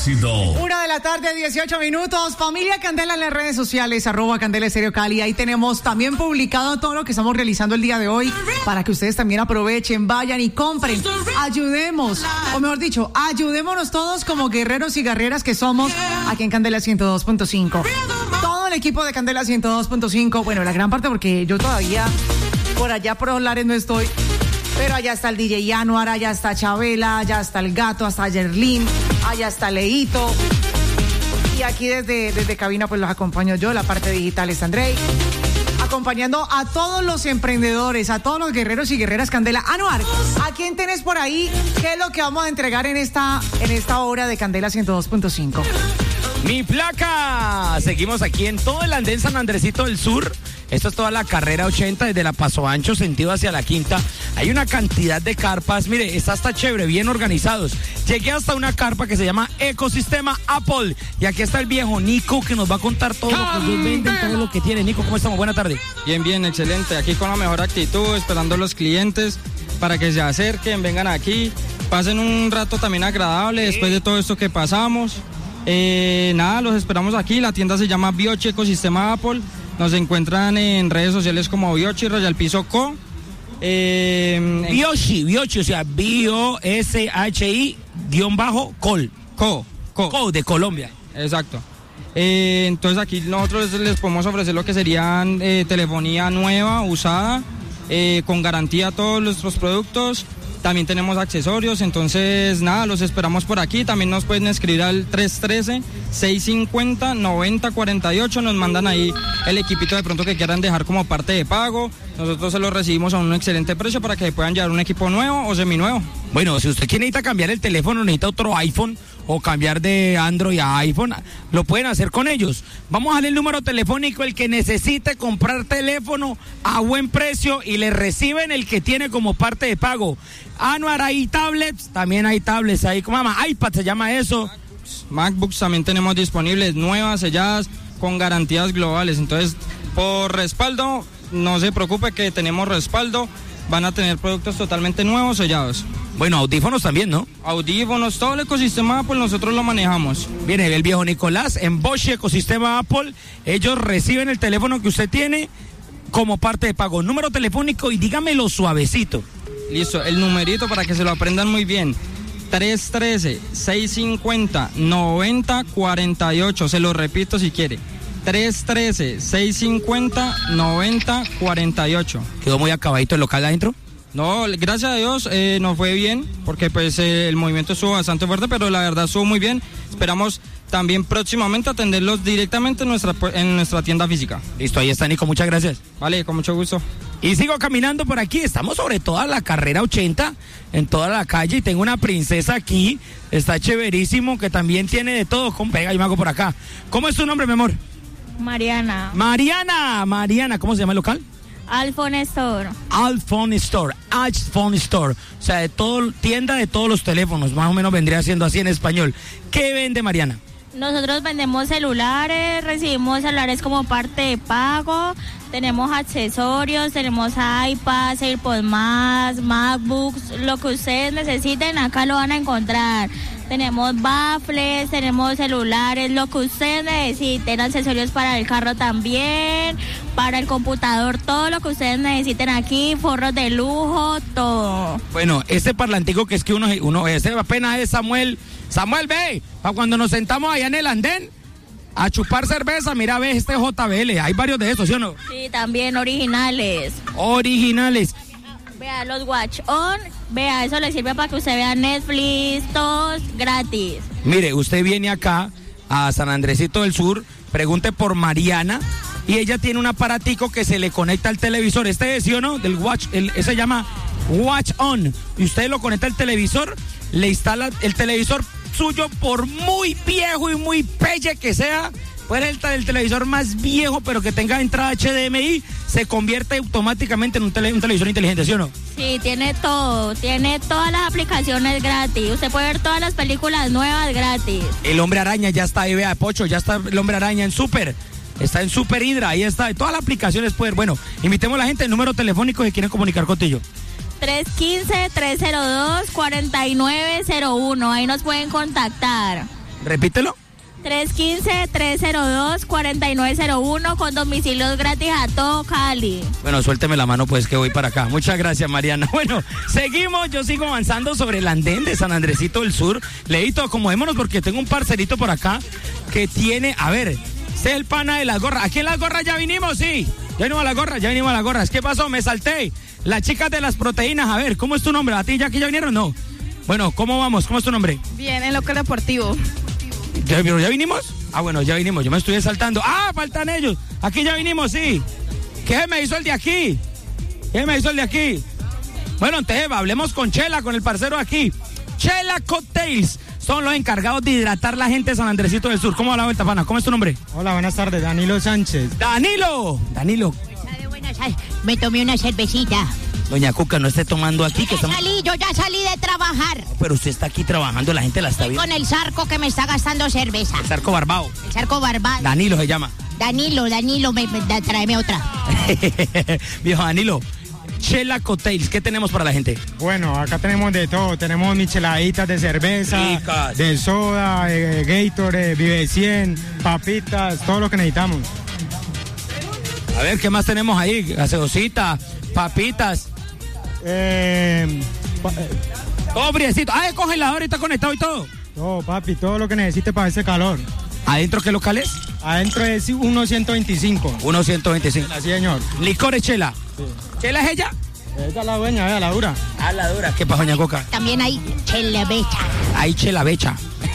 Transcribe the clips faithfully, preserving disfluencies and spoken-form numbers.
éxito. Una de la tarde, dieciocho minutos. Familia Candela en las redes sociales, arroba Candela Estéreo Cali. Ahí tenemos también publicado todo lo que estamos realizando el día de hoy para que ustedes también aprovechen, vayan y compren. Ayudemos, o mejor dicho, ayudémonos todos como guerreros y guerreras que somos aquí en Candela ciento dos punto cinco. Todo el equipo de Candela ciento dos punto cinco, bueno, la gran parte porque yo todavía por allá por los lares no estoy. Pero allá está el D J Anuar, allá está Chabela, allá está el gato, hasta Yerlin, allá está Leito. Y aquí desde, desde cabina pues los acompaño yo, la parte digital es Andrei. Acompañando a todos los emprendedores, a todos los guerreros y guerreras Candela. Anuar, ¿a quién tenés por ahí? ¿Qué es lo que vamos a entregar en esta, en esta hora de Candela ciento dos punto cinco? Mi placa. Seguimos aquí en todo el andén San Andresito del Sur. Esto es toda la carrera ochenta desde la Paso Ancho sentido hacia la Quinta. Hay una cantidad de carpas. Mire, está hasta chévere, bien organizados. Llegué hasta una carpa que se llama Ecosistema Apple. Y aquí está el viejo Nico que nos va a contar todo lo que ellos venden, todo lo que tiene. Nico, ¿cómo estamos? Buena tarde. Bien, bien, excelente. Aquí con la mejor actitud, esperando a los clientes para que se acerquen, vengan aquí, pasen un rato también agradable después de todo esto que pasamos. Eh, nada, los esperamos aquí. La tienda se llama Biochi Ecosistema Apple. Nos encuentran en redes sociales como Biochi Royal Piso Co. Eh, Biochi, Biochi, o sea, B O S H I guión bajo Col. Co, Co. Co, de Colombia. Exacto. Eh, entonces aquí nosotros les podemos ofrecer lo que serían eh, telefonía nueva, usada, eh, con garantía a todos nuestros productos. También tenemos accesorios, entonces nada, los esperamos por aquí. También nos pueden escribir al tres uno tres, seis cinco cero, nueve cero cuatro ocho. Nos mandan ahí el equipito de pronto que quieran dejar como parte de pago. Nosotros se lo recibimos a un excelente precio para que puedan llevar un equipo nuevo o seminuevo. Bueno, si usted necesita cambiar el teléfono, necesita otro iPhone o cambiar de Android a iPhone, lo pueden hacer con ellos. Vamos a darle el número telefónico, el que necesite comprar teléfono a buen precio y le reciben el que tiene como parte de pago. Anuar, hay tablets, también hay tablets ahí, ¿cómo se llama? iPad se llama eso. MacBooks también tenemos disponibles, nuevas, selladas, con garantías globales. Entonces, por respaldo, no se preocupe que tenemos respaldo, van a tener productos totalmente nuevos, sellados. Bueno, audífonos también, ¿no? Audífonos, todo el ecosistema Apple nosotros lo manejamos. Viene el viejo Nicolás en Bosch Ecosistema Apple. Ellos reciben el teléfono que usted tiene como parte de pago. Número telefónico y dígamelo suavecito. Listo, el numerito para que se lo aprendan muy bien. tres uno tres, seis cinco cero, nueve cero cuatro ocho. Se lo repito si quiere. tres uno tres, seis cinco cero, nueve cero cuatro ocho. ¿Quedó muy acabadito el local adentro? No, gracias a Dios eh, nos fue bien, porque pues eh, el movimiento estuvo bastante fuerte, pero la verdad estuvo muy bien. Esperamos también próximamente atenderlos directamente en nuestra, en nuestra tienda física. Listo, ahí está Nico, muchas gracias. Vale, con mucho gusto. Y sigo caminando por aquí, estamos sobre toda la carrera ochenta, en toda la calle, y tengo una princesa aquí, está chéverísimo, que también tiene de todo. Venga, yo me hago por acá. ¿Cómo es tu nombre, mi amor? Mariana. Mariana, Mariana, ¿cómo se llama el local? iPhone Store. iPhone Store, iPhone Store, o sea, de todo, tienda de todos los teléfonos, más o menos vendría siendo así en español. ¿Qué vende, Mariana? Nosotros vendemos celulares, recibimos celulares como parte de pago, tenemos accesorios, tenemos iPads, AirPods más, MacBooks, lo que ustedes necesiten acá lo van a encontrar. Tenemos baffles, tenemos celulares, lo que ustedes necesiten, accesorios para el carro también, para el computador, todo lo que ustedes necesiten aquí, forros de lujo, todo. Bueno, ese parlantico que es que uno, uno ese apenas es Samuel, Samuel, ve, para cuando nos sentamos allá en el andén a chupar cerveza, mira, ve este J B L, hay varios de esos, ¿sí o no? Sí, también originales. Originales. Vea, los Watch On, vea, eso le sirve para que usted vea Netflix, todos gratis. Mire, usted viene acá a San Andresito del Sur, pregunte por Mariana, y ella tiene un aparatico que se le conecta al televisor. Este es, ¿sí o no? Del Watch, el, ese se llama Watch On, y usted lo conecta al televisor, le instala el televisor suyo, por muy viejo y muy pelle que sea. Puede ser el, el televisor más viejo, pero que tenga entrada H D M I, se convierte automáticamente en un, tele, un televisor inteligente, ¿sí o no? Sí, tiene todo, tiene todas las aplicaciones gratis. Usted puede ver todas las películas nuevas gratis. El Hombre Araña ya está ahí, vea, Pocho, ya está el Hombre Araña en Super. Está en Super Hydra, ahí está, todas las aplicaciones pueden. Bueno, invitemos a la gente, el número telefónico que quieren comunicar contigo. tres uno cinco, tres cero dos, cuatro nueve cero uno, ahí nos pueden contactar. Repítelo. tres uno cinco, tres cero dos, cuatro nueve cero uno con domicilios gratis a todo Cali. Bueno, suélteme la mano pues que voy para acá. Muchas gracias, Mariana. Bueno, seguimos, yo sigo avanzando sobre el andén de San Andresito del Sur. Leito, acomodémonos porque tengo un parcerito por acá que tiene, a ver, este es el pana de las gorras. ¿Aquí en las gorras ya vinimos? Sí. Ya vinimos a las gorras, ya vinimos a las gorras. ¿Qué pasó? Me salté. Las chicas de las proteínas, a ver, ¿cómo es tu nombre? ¿A ti ya que ya vinieron? No. Bueno, ¿cómo vamos? ¿Cómo es tu nombre? Bien, en local deportivo. ¿Ya, ¿Ya vinimos? Ah, bueno, ya vinimos, yo me estoy saltando. Ah, faltan ellos. Aquí ya vinimos, sí. ¿Qué me hizo el de aquí? ¿Qué me hizo el de aquí? Bueno, entonces hablemos con Chela, con el parcero aquí. Chela Cocktails son los encargados de hidratar la gente de San Andresito del Sur. ¿Cómo va la vuelta, pana? ¿Cómo es tu nombre? Hola, buenas tardes, Danilo Sánchez. ¡Danilo! Danilo. Me tomé una cervecita. Doña Cuca, no esté tomando aquí. Ya que estamos... salí, yo ya salí de trabajar. Pero usted está aquí trabajando, la gente la está viendo. Con el zarco que me está gastando cerveza. El zarco barbado. El zarco barbado. Danilo se llama. Danilo, Danilo, me, me, da, tráeme otra. Viejo Danilo, Chela Cocktails, ¿qué tenemos para la gente? Bueno, acá tenemos de todo. Tenemos micheladitas de cerveza, Ricas. de soda, eh, Gatorade, Vive cien, papitas, todo lo que necesitamos. A ver, ¿qué más tenemos ahí? Gaseosita, papitas. Eh, pa, eh, Todo friecito. Ah, el congelador está conectado y todo. todo, papi, todo lo que necesite para ese calor. ¿Adentro qué local es? Adentro es uno ciento veinticinco. uno ciento veinticinco. Así, señor. Licores Chela. Sí. ¿Chela es ella? Esa es la dueña, vea, la dura. Ah, la dura. ¿Qué pasa, doña Coca? También hay chelebecha. Ahí Chela Becha.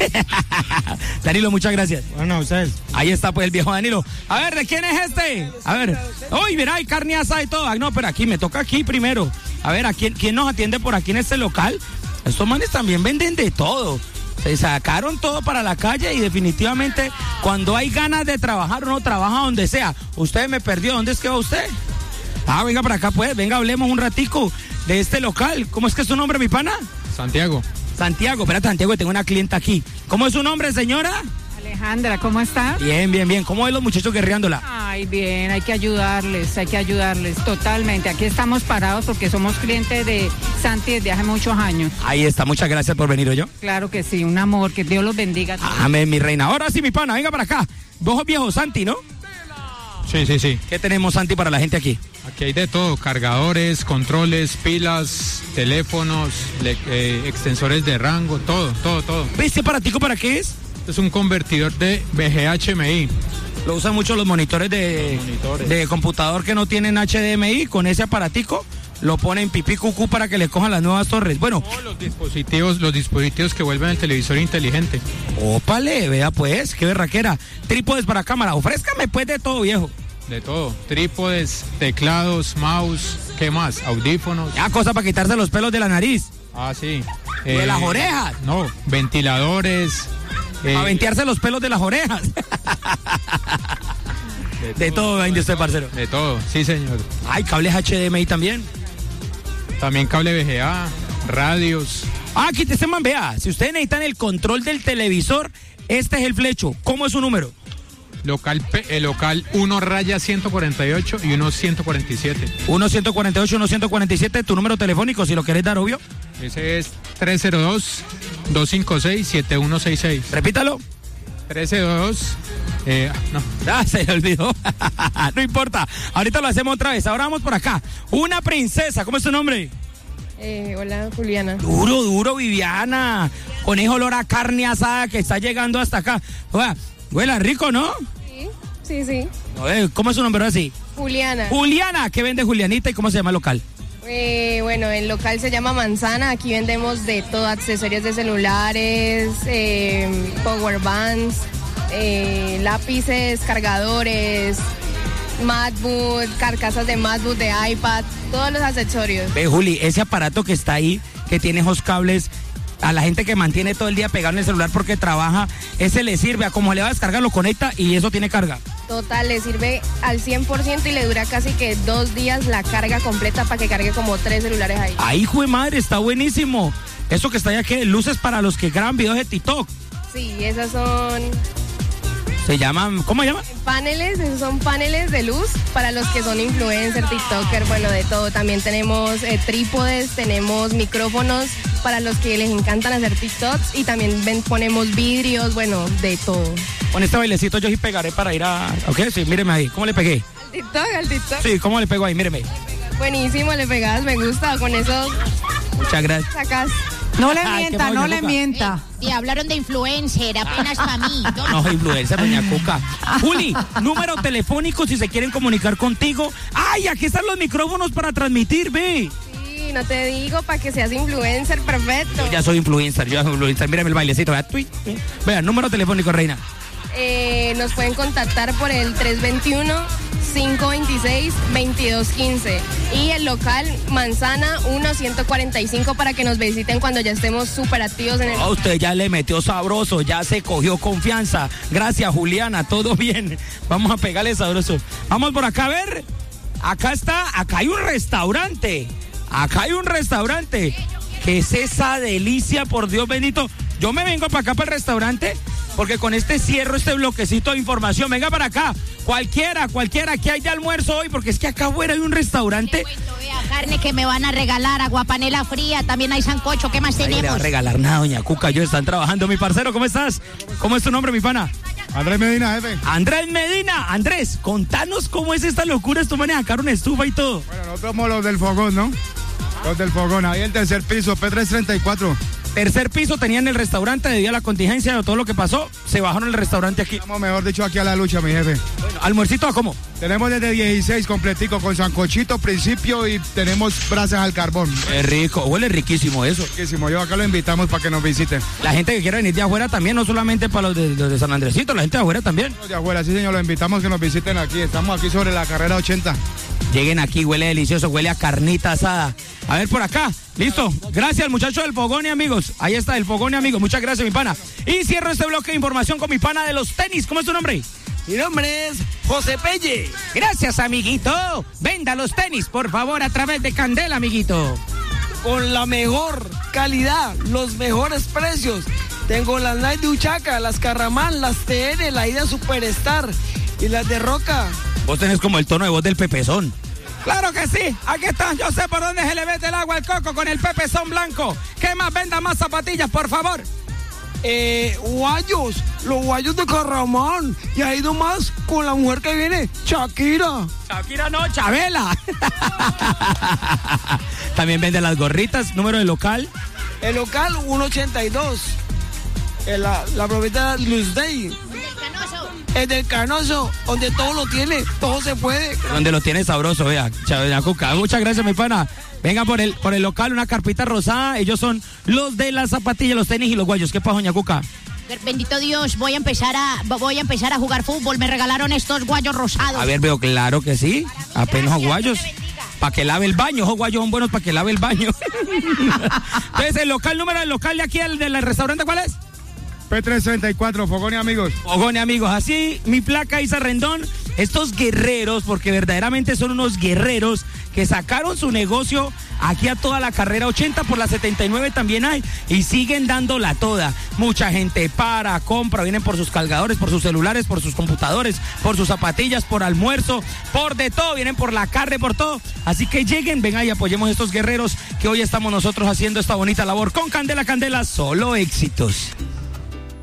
Danilo, muchas gracias. Bueno, ustedes. Ahí está pues el viejo Danilo. A ver, ¿de quién es este? A ver. Uy, mira, hay carne asada y todo. Ah, no, pero aquí, me toca aquí primero. A ver, ¿a quién, quién nos atiende por aquí en este local? Estos manes también venden de todo. Se sacaron todo para la calle y definitivamente cuando hay ganas de trabajar uno trabaja donde sea. Usted me perdió, ¿dónde es que va usted? Ah, venga para acá pues, venga, hablemos un ratico de este local. ¿Cómo es que es su nombre, mi pana? Santiago. Santiago, espérate Santiago, tengo una clienta aquí. ¿Cómo es su nombre, señora? Alejandra, ¿cómo está? Bien, bien, bien. ¿Cómo ven los muchachos guerreándola? Ay, bien, hay que ayudarles, hay que ayudarles, totalmente. Aquí estamos parados porque somos clientes de Santi desde hace muchos años. Ahí está, muchas gracias por venir, ¿oyó? Claro que sí, un amor, que Dios los bendiga. Amén, mi reina. Ahora sí, mi pana, venga para acá. Vos viejo Santi, ¿no? Sí, sí, sí. ¿Qué tenemos, Santi, para la gente aquí? Aquí hay de todo, cargadores, controles, pilas, teléfonos, le- eh, extensores de rango, todo, todo, todo. ¿Este aparatico para qué es? Este es un convertidor de V G A H M I. Lo usan mucho los monitores de, Los monitores. de computador que no tienen H D M I. Con ese aparatico lo ponen pipí cucú para que le cojan las nuevas torres. Bueno, Todos los dispositivos, los dispositivos que vuelven el televisor inteligente. ópale, vea pues, qué berraquera. Trípodes para cámara, ofrézcame pues de todo, viejo. De todo, trípodes, teclados, mouse, ¿qué más? Audífonos. Ya, cosa para quitarse los pelos de la nariz. Ah, sí. ¿De las orejas? No, ventiladores. eh, Para ventearse los pelos de las orejas. De todo va a usted, parcero. De todo, sí, señor. Ay, cables H D M I también. También cable V G A, radios. Ah, aquí te man, vea, si ustedes necesitan el control del televisor, este es el flecho. ¿Cómo es su número? Local, P- el local uno raya ciento cuarenta y ocho y uno ciento cuarenta y siete. uno ciento cuarenta y ocho, uno ciento cuarenta y siete, tu número telefónico, si lo querés dar, obvio. Ese es tres cero dos, dos cinco seis, siete uno seis seis. Repítalo. tres cero dos, eh, no, Ah, se le olvidó. No importa, ahorita lo hacemos otra vez. Ahora vamos por acá. Una princesa, ¿cómo es tu nombre? Eh, hola, Juliana. Duro, duro, Viviana. Con ese olor a carne asada que está llegando hasta acá. Oiga, huela rico, ¿no? Sí, sí, sí. Oye, ¿cómo es su nombre así? Juliana. Juliana, ¿qué vende Julianita y cómo se llama el local? Eh, bueno, el local se llama Manzana. Aquí vendemos de todo, accesorios de celulares, eh, power bands, eh, lápices, cargadores, MacBook, carcasas de MacBook, de iPad, todos los accesorios. Ve, Juli, ese aparato que está ahí, que tiene esos cables, a la gente que mantiene todo el día pegado en el celular porque trabaja, ese le sirve, a como le va a descargar, lo conecta y eso tiene carga. Total, le sirve al cien por ciento y le dura casi que dos días la carga completa para que cargue como tres celulares ahí. Ay, hijo de madre, está buenísimo. Eso que está allá, ¿qué? Luces para los que graban videos de TikTok. Sí, esas son Se llaman, ¿cómo se llaman? paneles, esos son paneles de luz para los que son influencers, TikToker, bueno, de todo. También tenemos eh, trípodes, tenemos micrófonos para los que les encantan hacer TikToks y también ven, ponemos vidrios, bueno, de todo. Con este bailecito yo sí pegaré para ir a... Ok, sí, míreme ahí. ¿Cómo le pegué? ¿Al TikTok? ¿Al TikTok? Sí, ¿cómo le pego ahí? Míreme. Buenísimo, le pegas, me gusta, con eso Muchas gracias. sacas. No le Ay, mienta, qué no moña, le Cuca. mienta. Sí, hablaron de influencer, apenas para mí. No, influencer, doña Cuca. Juli, número telefónico si se quieren comunicar contigo. ¡Ay, aquí están los micrófonos para transmitir, ve! Sí, no te digo, para que seas influencer, perfecto. Yo ya soy influencer, yo soy influencer. Mírame el bailecito, vea. Tui, tui. Vea, número telefónico, reina. Eh, nos pueden contactar por el tres dos uno, cinco dos seis, veintidós quince y el local Manzana uno ciento cuarenta y cinco para que nos visiten cuando ya estemos súper activos en el... A usted ya le metió sabroso, ya se cogió confianza. Gracias, Juliana, todo bien. Vamos a pegarle sabroso. Vamos por acá a ver. Acá está, acá hay un restaurante. Acá hay un restaurante. ¿Qué es esa delicia, por Dios bendito? Yo me vengo para acá, para el restaurante, porque con este cierro, este bloquecito de información. Venga para acá, cualquiera, cualquiera, ¿qué hay de almuerzo hoy? Porque es que acá afuera hay un restaurante. Carne que me van a regalar, aguapanela fría, también hay sancocho, ¿qué más Ay, tenemos? no le va a regalar nada, doña Cuca, ellos están trabajando. Mi parcero, ¿cómo estás? ¿Cómo es tu nombre, mi pana? Andrés Medina, jefe. Andrés Medina. Andrés, contanos cómo es esta locura, esto maneja sacar una estufa y todo. Bueno, nosotros somos los del fogón, ¿no? Los del fogón, ahí el tercer piso, P trescientos treinta y cuatro. Tercer piso tenían el restaurante, debido a la contingencia de todo lo que pasó, se bajaron el restaurante aquí. Estamos, mejor dicho, aquí a la lucha, mi jefe. Bueno, ¿almuercito a cómo? Tenemos desde dieciséis completico con sancochito, principio y tenemos brasas al carbón. Es rico, huele riquísimo eso. Riquísimo, yo acá lo invitamos para que nos visiten. La gente que quiera venir de afuera también, no solamente para los de, los de San Andresito, la gente de afuera también. Los de afuera, sí señor, los invitamos que nos visiten aquí. Estamos aquí sobre la carrera ochenta. Lleguen aquí, huele delicioso, huele a carnita asada. A ver por acá, listo. Gracias al muchacho del Fogón y amigos. Ahí está el Fogón y amigos, muchas gracias mi pana. Y cierro este bloque de información con mi pana de los tenis. ¿Cómo es tu nombre? Mi nombre es José Pelle. Gracias, amiguito. Venda los tenis, por favor, a través de Candela, amiguito. Con la mejor calidad, los mejores precios. Tengo las Nike de Uchaca, las Carramán, las T N, la Ida Superstar y las de Roca. Vos tenés como el tono de voz del Pepezón. Claro que sí, aquí está, yo sé por dónde se le mete el agua al coco con el Pepezón blanco. ¿Qué más? Venda más zapatillas, por favor. Eh, guayos, los guayos de Carramán. Y ahí nomás con la mujer que viene, Shakira. Shakira no, Chabela. También vende las gorritas, número de local. El local ciento ochenta y dos. La, la propiedad Luz Day. Es del Canoso, donde todo lo tiene, todo se puede. Donde lo tiene sabroso, vea, Chabela Cuca. Muchas gracias, mi pana. Venga por el, por el local, una carpita rosada. Ellos son los de las zapatillas, los tenis y los guayos. ¿Qué pasa, doña Cuca? Bendito Dios, voy a empezar a voy a empezar a jugar fútbol. Me regalaron estos guayos rosados. A ver, veo claro que sí. Apenas Gracias, guayos. Para que lave el baño, esos guayos son buenos para que lave el baño. Entonces, el local, número del local de aquí, el del restaurante, ¿cuál es? P trescientos treinta y cuatro, Fogón y amigos. Fogón y amigos, así mi placa Isa Rendón, estos guerreros, porque verdaderamente son unos guerreros que sacaron su negocio aquí a toda la carrera ochenta, por la setenta y nueve también hay, y siguen dándola toda. Mucha gente para, compra, vienen por sus cargadores, por sus celulares, por sus computadores, por sus zapatillas, por almuerzo, por de todo, vienen por la carne, por todo. Así que lleguen, vengan y apoyemos a estos guerreros que hoy estamos nosotros haciendo esta bonita labor con Candela Candela, solo éxitos.